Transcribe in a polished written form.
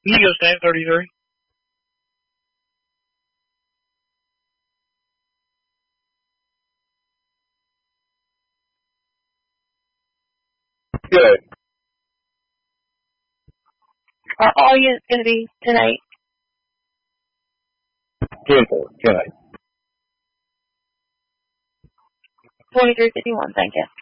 You go stand 33. Good. Are all units going to be tonight? 10-4, 10-8. 2351, thank you.